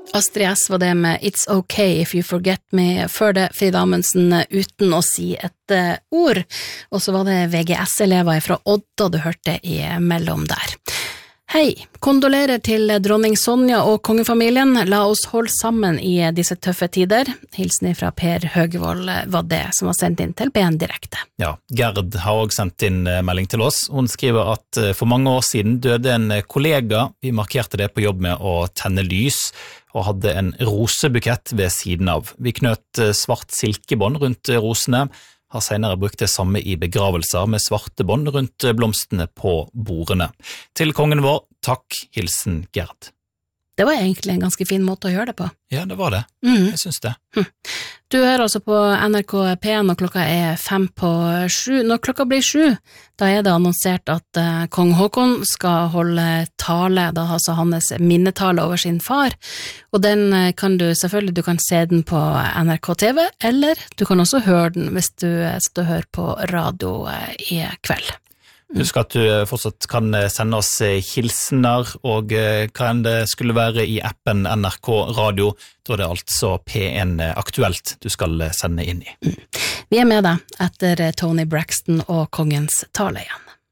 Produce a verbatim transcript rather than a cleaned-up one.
Astrid S var det med It's Okay If You Forget Me, før det Frida Amundsen uten å si et uh, ord, og så var det V G S-elever fra Odda du hørte i mellom der. Hei, kondolerer til dronning Sonja og kongefamilien, la oss holde sammen i disse tøffe tider. Hilsen fra Per Høgevold var det som var sendt inn til B N Direkte. Ja, Gerd har også sendt inn melding til oss. Hun skriver at for mange år siden døde en kollega. Vi markerte det på jobb med å tenne lys, og hadde en rosebukett ved siden av. Vi knøt svart silkebånd rundt rosene, har senere brukt det samme i begravelser med svarte bånd rundt blomstene på bordene. Til kongen vår, takk, hilsen Gerd. Det var egentlig en ganske fin måte å gjøre det på. Ja, det var det. Mm. Jeg synes det. Hm. Du hører altså på N R K P når klokka er fem på sju. Når klokka blir sju, da er det annonsert at uh, kong Håkon skal holde tale, da altså hans minnetale over sin far, og den uh, kan du selvfølgelig, du kan se den på N R K T V, eller du kan også høre den hvis du skal høre på radio uh, i kveld. Husk at du fortsatt kan sende oss hilsener, og hva enn det skulle være i appen N R K Radio, da er det altså P en Aktuelt du skal sende inn i. Vi er med deg etter Tony Braxton og kongens tale igjen.